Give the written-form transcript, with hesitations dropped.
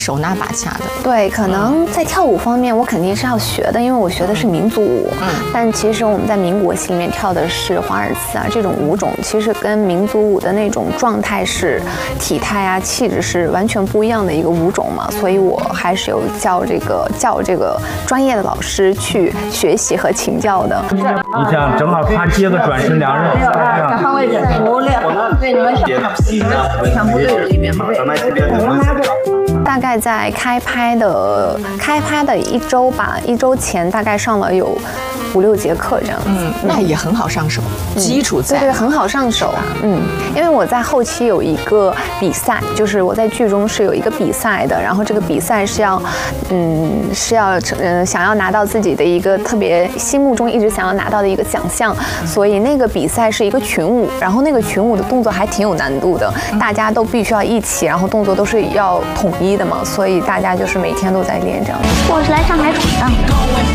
手拿把掐的。 对，可能在跳舞方面，我肯定是要学的，因为我学的是民族舞。但其实我们在民国戏里面跳的是华尔兹啊这种舞种，其实跟民族舞的那种状态是、体态啊、气质是完全不一样的一个舞种嘛，所以我还是有叫这个专业的老师去学习和请教的。 你想正好他接个转身两人， 换位置，对，你们想部队里面， 大概在开拍的1周吧，1周前大概上了有5、6节课这样子。 那也很好上手，基础在。 对，很好上手。因为我在后期有一个比赛，就是我在剧中是有一个比赛的，然后这个比赛是要想要拿到自己的一个特别心目中一直想要拿到的一个奖项，所以那个比赛是一个群舞，然后那个群舞的动作还挺有难度的，大家都必须要一起，然后动作都是要统一的嘛，所以大家就是每天都在练这样。 我是来上海闯荡的。